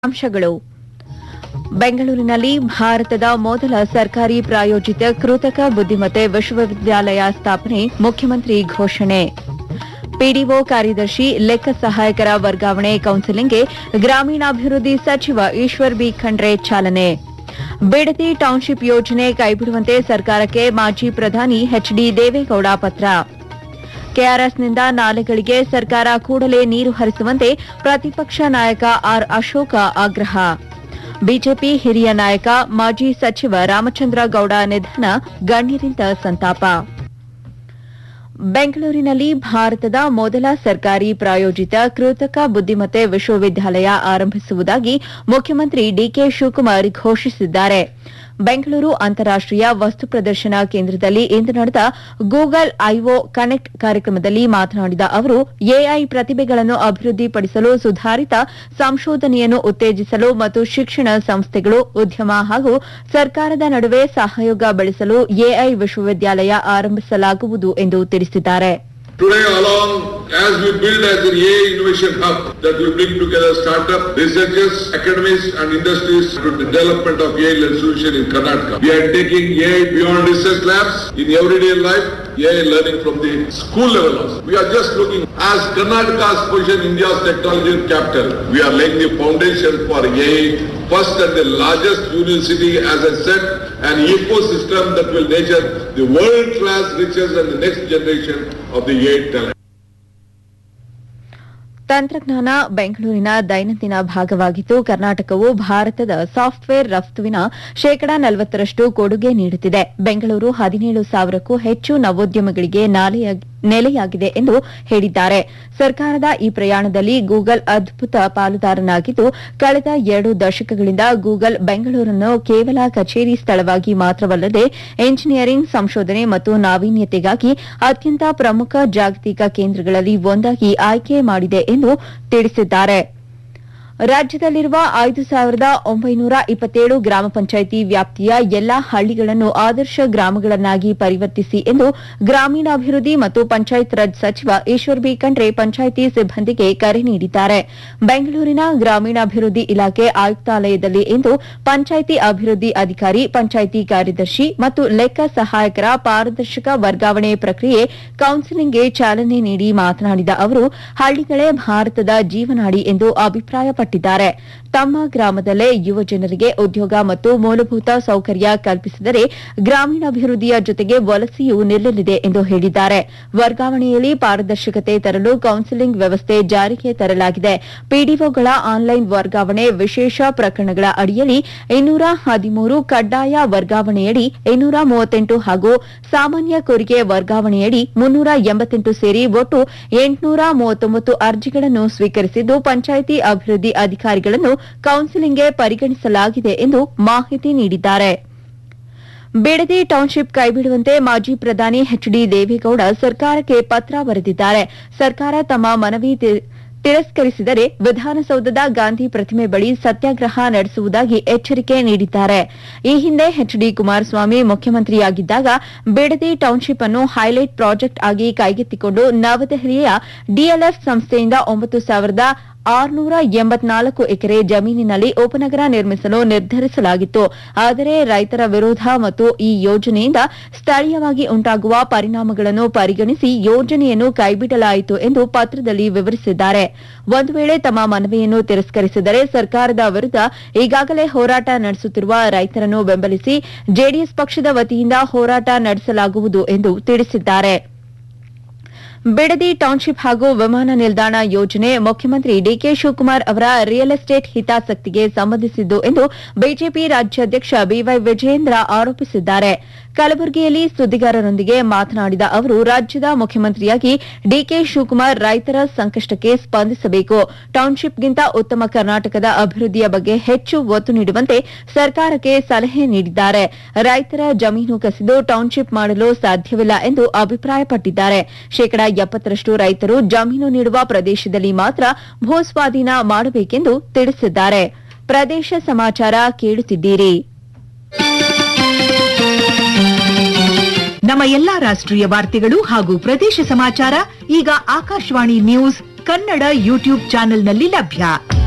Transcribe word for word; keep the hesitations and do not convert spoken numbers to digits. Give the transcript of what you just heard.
ಅಂಶಗಳು ಬೆಂಗಳೂರಿನಲ್ಲಿ ಭಾರತದ ಮೊದಲ ಸರ್ಕಾರಿ ಪ್ರಾಯೋಜಿತ ಕೃತಕ ಬುದ್ದಿಮತ್ತೆ ವಿಶ್ವವಿದ್ಯಾಲಯ ಸ್ಥಾಪನೆ ಮುಖ್ಯಮಂತ್ರಿ ಘೋಷಣೆ. ಪಿಡಿಒ ಕಾರ್ಯದರ್ಶಿ ಲೆಕ್ಕ ಸಹಾಯಕರ ವರ್ಗಾವಣೆ ಕೌನ್ಸೆಲಿಂಗ್ಗೆ ಗ್ರಾಮೀಣಾಭಿವೃದ್ಧಿ ಸಚಿವ ಈಶ್ವರ್ ಬಿ ಖಂಡ್ರೆ ಚಾಲನೆ. ಬಿಡದಿ ಟೌನ್ಶಿಪ್ ಯೋಜನೆ ಕೈಬಿಡುವಂತೆ ಸರ್ಕಾರಕ್ಕೆ ಮಾಜಿ ಪ್ರಧಾನಿ ಎಚ್ ಡಿ ದೇವೇಗೌಡ ಪತ್ರ. ಕೆಆರ್ಎಸ್ನಿಂದ ನಾಲೆಗಳಿಗೆ ಸರ್ಕಾರ ಕೂಡಲೇ ನೀರು ಹರಿಸುವಂತೆ ಪ್ರತಿಪಕ್ಷ ನಾಯಕ ಆರ್ ಅಶೋಕ ಆಗ್ರಹ. ಬಿಜೆಪಿ ಹಿರಿಯ ನಾಯಕ ಮಾಜಿ ಸಚಿವ ರಾಮಚಂದ್ರ ಗೌಡ ನಿಧನ, ಗಣ್ಯರಿಂದ ಸಂತಾಪ. ಬೆಂಗಳೂರಿನಲ್ಲಿ ಭಾರತದ ಮೊದಲ ಸರ್ಕಾರಿ ಪ್ರಾಯೋಜಿತ ಕೃತಕ ಬುದ್ದಿಮತ್ತೆ ವಿಶ್ವವಿದ್ಯಾಲಯ ಆರಂಭಿಸುವುದಾಗಿ ಮುಖ್ಯಮಂತ್ರಿ ಡಿಕೆ ಶಿವಕುಮಾರ್ ಘೋಷಿಸಿದ್ದಾರೆ. ಬೆಂಗಳೂರು ಅಂತಾರಾಷ್ಟೀಯ ವಸ್ತು ಪ್ರದರ್ಶನ ಕೇಂದ್ರದಲ್ಲಿ ಇಂದು ನಡೆದ ಗೂಗಲ್ ಐಒ ಕನೆಕ್ಟ್ ಕಾರ್ಯಕ್ರಮದಲ್ಲಿ ಮಾತನಾಡಿದ ಅವರು, ಎಐ ಪ್ರತಿಭೆಗಳನ್ನು ಅಭಿವೃದ್ಧಿಪಡಿಸಲು, ಸುಧಾರಿತ ಸಂಶೋಧನೆಯನ್ನು ಉತ್ತೇಜಿಸಲು ಮತ್ತು ಶಿಕ್ಷಣ ಸಂಸ್ಥೆಗಳು, ಉದ್ಯಮ ಹಾಗೂ ಸರ್ಕಾರದ ನಡುವೆ ಸಹಯೋಗ ಬೆಳೆಸಲು ಎಐ ವಿಶ್ವವಿದ್ಯಾಲಯ ಆರಂಭಿಸಲಾಗುವುದು ಎಂದು ತಿಳಿಸಿದ್ದಾರೆ. Today along, as we build as an A I innovation hub that will bring together startup, researchers, academics and industries to the development of A I-led solution in Karnataka. We are taking A I beyond research labs in everyday life, A I learning from the school level also. We are just looking as Karnataka's position India's technology capital. We are laying the foundation for A I first and the largest university, as I said, an ecosystem that will nurture the world-class riches and the next generation of the A I talent. ತಂತ್ರಜ್ಞಾನ ಬೆಂಗಳೂರಿನ ದೈನಂದಿನ ಭಾಗವಾಗಿದ್ದು, ಕರ್ನಾಟಕವು ಭಾರತದ software ರಫ್ತುವಿನ ಶೇಕಡಾ ನಲವತ್ತರಷ್ಟು ಕೊಡುಗೆ ನೀಡುತ್ತಿದೆ. ಬೆಂಗಳೂರು ಹದಿನೇಳು ಸಾವಿರಕ್ಕೂ ಹೆಚ್ಚು ನವೋದ್ಯಮಗಳಿಗೆ ನೆಲೆಯಾಗಿದೆ ಎಂದು ಹೇಳಿದ್ದಾರೆ. ಸರ್ಕಾರದ ಈ ಪ್ರಯಾಣದಲ್ಲಿ ಗೂಗಲ್ ಅದ್ಭುತ ಪಾಲುದಾರನಾಗಿದ್ದು, ಕಳೆದ ಎರಡು ದಶಕಗಳಿಂದ ಗೂಗಲ್ ಬೆಂಗಳೂರನ್ನು ಕೇವಲ ಕಚೇರಿ ಸ್ಥಳವಾಗಿ ಮಾತ್ರವಲ್ಲದೆ ಎಂಜಿನಿಯರಿಂಗ್, ಸಂಶೋಧನೆ ಮತ್ತು ನಾವೀನ್ಯತೆಗಾಗಿ ಅತ್ಯಂತ ಪ್ರಮುಖ ಜಾಗತಿಕ ಕೇಂದ್ರಗಳಲ್ಲಿ ಒಂದಾಗಿ ಆಯ್ಕೆ ಮಾಡಿದೆ ಎಂದು ತಿಳಿಸಿದ್ದಾರೆ. ರಾಜ್ಯದಲ್ಲಿರುವ ಐದು ಸಾವಿರದ ಒಂಬೈನೂರ ಇಪ್ಪತ್ತೇಳು ಗ್ರಾಮ ಪಂಚಾಯಿತಿ ವ್ಯಾಪ್ತಿಯ ಎಲ್ಲಾ ಹಳ್ಳಿಗಳನ್ನು ಆದರ್ಶ ಗ್ರಾಮಗಳನ್ನಾಗಿ ಪರಿವರ್ತಿಸಿ ಎಂದು ಗ್ರಾಮೀಣಾಭಿವೃದ್ಧಿ ಮತ್ತು ಪಂಚಾಯತ್ ರಾಜ್ ಸಚಿವ ಈಶ್ವರ್ ಬಿ ಖಂಡ್ರೆ ಪಂಚಾಯಿತಿ ಸಿಬ್ಬಂದಿಗೆ ಕರೆ ನೀಡಿದ್ದಾರೆ. ಬೆಂಗಳೂರಿನ ಗ್ರಾಮೀಣಾಭಿವೃದ್ಧಿ ಇಲಾಖೆ ಆಯುಕ್ತಾಲಯದಲ್ಲಿ ಇಂದು ಪಂಚಾಯಿತಿ ಅಭಿವೃದ್ಧಿ ಅಧಿಕಾರಿ, ಪಂಚಾಯಿತಿ ಕಾರ್ಯದರ್ಶಿ ಮತ್ತು ಲೆಕ್ಕ ಸಹಾಯಕರ ಪಾರದರ್ಶಕ ವರ್ಗಾವಣೆ ಪ್ರಕ್ರಿಯೆ ಕೌನ್ಸೆಲಿಂಗ್ಗೆ ಚಾಲನೆ ನೀಡಿ ಮಾತನಾಡಿದ ಅವರು, ಹಳ್ಳಿಗಳೇ ಭಾರತದ ಜೀವನಾಡಿ ಎಂದು ಅಭಿಪ್ರಾಯಪಟ್ಟರು. ತಮ್ಮ ಗ್ರಾಮದಲ್ಲೇ ಯುವ ಜನರಿಗೆ ಉದ್ಯೋಗ ಮತ್ತು ಮೂಲಭೂತ ಸೌಕರ್ಯ ಕಲ್ಪಿಸಿದರೆ ಗ್ರಾಮೀಣಾಭಿವೃದ್ಧಿಯ ಜೊತೆಗೆ ವಲಸೆಯೂ ನಿಲ್ಲಲಿದೆ ಎಂದು ಹೇಳಿದ್ದಾರೆ. ವರ್ಗಾವಣೆಯಲ್ಲಿ ಪಾರದರ್ಶಕತೆ ತರಲು ಕೌನ್ಸೆಲಿಂಗ್ ವ್ಯವಸ್ಥೆ ಜಾರಿಗೆ ತರಲಾಗಿದೆ. ಪಿಡಿಒಗಳ ಆನ್ಲೈನ್ ವರ್ಗಾವಣೆ, ವಿಶೇಷ ಪ್ರಕರಣಗಳ ಅಡಿಯಲ್ಲಿ ಇನ್ನೂರ ಹದಿಮೂರು, ಕಡ್ಡಾಯ ವರ್ಗಾವಣೆಯಡಿ ಇನ್ನೂರ ಮೂವತ್ತೆಂಟು ಹಾಗೂ ಸಾಮಾನ್ಯ ಕೋರಿಕೆ ವರ್ಗಾವಣೆಯಡಿ ಮುನ್ನೂರ ಎಂಬತ್ತೆಂಟು ಸೇರಿ ಒಟ್ಟು ಎಂಟುನೂರ ಮೂವತ್ತೊಂಬತ್ತು ಅರ್ಜಿಗಳನ್ನು ಸ್ವೀಕರಿಸಿದ್ದು, ಪಂಚಾಯಿತಿ ಅಭಿವೃದ್ಧಿ ಅಧಿಕಾರಿಗಳನ್ನು ಕೌನ್ಸೆಲಿಂಗ್ಗೆ ಪರಿಗಣಿಸಲಾಗಿದೆ ಎಂದು ಮಾಹಿತಿ ನೀಡಿದ್ದಾರೆ. ಬಿಡದಿ ಟೌನ್ಶಿಪ್ ಕೈಬಿಡುವಂತೆ ಮಾಜಿ ಪ್ರಧಾನಿ ಎಚ್ ಡಿ ದೇವೇಗೌಡ ಸರ್ಕಾರಕ್ಕೆ ಪತ್ರ ಬರೆದಿದ್ದಾರೆ. ಸರ್ಕಾರ ತಮ್ಮ ಮನವಿ ತಿರಸ್ಕರಿಸಿದರೆ ವಿಧಾನಸೌಧದ ಗಾಂಧಿ ಪ್ರತಿಮೆ ಬಳಿ ಸತ್ಯಾಗ್ರಹ ನಡೆಸುವುದಾಗಿ ಎಚ್ಚರಿಕೆ ನೀಡಿದ್ದಾರೆ. ಈ ಹಿಂದೆ ಎಚ್ ಡಿ ಕುಮಾರಸ್ವಾಮಿ ಮುಖ್ಯಮಂತ್ರಿಯಾಗಿದ್ದಾಗ ಬಿಡದಿ ಟೌನ್ಶಿಪ್ ಅನ್ನು ಹೈಲೈಟ್ ಪ್ರಾಜೆಕ್ಟ್ ಆಗಿ ಕೈಗೆತ್ತಿಕೊಂಡು ನವದೆಹಲಿಯ ಡಿಎಲ್ಎಫ್ ಸಂಸ್ಥೆಯಿಂದ ಒಂಬತ್ತು ಸಾವಿರದ ಆರುನೂರ ಎಂಬತ್ನಾಲ್ಕು ಎಕರೆ ಜಮೀನಿನಲ್ಲಿ ಉಪನಗರ ನಿರ್ಮಿಸಲು ನಿರ್ಧರಿಸಲಾಗಿತ್ತು. ಆದರೆ ರೈತರ ವಿರೋಧ ಮತ್ತು ಈ ಯೋಜನೆಯಿಂದ ಸ್ಥಳೀಯವಾಗಿ ಉಂಟಾಗುವ ಪರಿಣಾಮಗಳನ್ನು ಪರಿಗಣಿಸಿ ಯೋಜನೆಯನ್ನು ಕೈಬಿಡಲಾಯಿತು ಎಂದು ಪತ್ರದಲ್ಲಿ ವಿವರಿಸಿದ್ದಾರೆ. ಒಂದು ವೇಳೆ ತಮ್ಮ ಮನವಿಯನ್ನು ತಿರಸ್ಕರಿಸಿದರೆ ಸರ್ಕಾರದ ವಿರುದ್ಧ ಈಗಾಗಲೇ ಹೋರಾಟ ನಡೆಸುತ್ತಿರುವ ರೈತರನ್ನು ಬೆಂಬಲಿಸಿ ಜೆಡಿಎಸ್ ಪಕ್ಷದ ವತಿಯಿಂದ ಹೋರಾಟ ನಡೆಸಲಾಗುವುದು ಎಂದು ತಿಳಿಸಿದ್ದಾರೆ. ಬಿಡದಿ ಟೌನ್ಶಿಪ್ ಹಾಗೂ ವಿಮಾನ ನಿಲ್ದಾಣ ಯೋಜನೆ ಮುಖ್ಯಮಂತ್ರಿ ಡಿಕೆ ಶಿವಕುಮಾರ್ ಅವರ ರಿಯಲ್ ಎಸ್ಟೇಟ್ ಹಿತಾಸಕ್ತಿಗೆ ಸಂಬಂಧಿಸಿದ್ದು ಎಂದು ಬಿಜೆಪಿ ರಾಜ್ಯಾಧ್ಯಕ್ಷ ಬಿವೈ ವಿಜಯೇಂದ್ರ ಆರೋಪಿಸಿದ್ದಾರೆ. ಕಲಬುರಗಿಯಲ್ಲಿ ಸುದ್ದಿಗಾರರೊಂದಿಗೆ ಮಾತನಾಡಿದ ಅವರು, ರಾಜ್ಯದ ಮುಖ್ಯಮಂತ್ರಿಯಾಗಿ ಡಿಕೆ ಶಿವಕುಮಾರ್ ರೈತರ ಸಂಕಷ್ಟಕ್ಕೆ ಸ್ಪಂದಿಸಬೇಕು. ಟೌನ್ಶಿಪ್ಗಿಂತ ಉತ್ತಮ ಕರ್ನಾಟಕದ ಅಭಿವೃದ್ಧಿಯ ಬಗ್ಗೆ ಹೆಚ್ಚು ಒತ್ತು ನೀಡುವಂತೆ ಸರ್ಕಾರಕ್ಕೆ ಸಲಹೆ ನೀಡಿದ್ದಾರೆ. ರೈತರ ಜಮೀನು ಕಸಿದು ಟೌನ್ಶಿಪ್ ಮಾಡಲು ಸಾಧ್ಯವಿಲ್ಲ ಎಂದು ಅಭಿಪ್ರಾಯಪಟ್ಟಿದ್ದಾರೆ. ಶೇಕಡಾ ಎಪ್ಪತ್ತರಷ್ಟು ರೈತರು ಜಮೀನು ನೀಡುವ ಪ್ರದೇಶದಲ್ಲಿ ಮಾತ್ರ ಭೂಸ್ವಾಧೀನ ಮಾಡಬೇಕೆಂದು ತಿಳಿಸಿದ್ದಾರೆ. ಪ್ರದೇಶ ಸಮಾಚಾರ ಕೇಳುತ್ತಿದ್ದೀರಿ. ನಮ್ಮ ಎಲ್ಲಾ ರಾಷ್ಟ್ರೀಯ ವಾರ್ತೆಗಳು ಹಾಗೂ ಪ್ರದೇಶ ಸಮಾಚಾರ ಈಗ ಆಕಾಶವಾಣಿ ನ್ಯೂಸ್ ಕನ್ನಡ ಯೂಟ್ಯೂಬ್ ಚಾನೆಲ್ನಲ್ಲಿ ಲಭ್ಯ.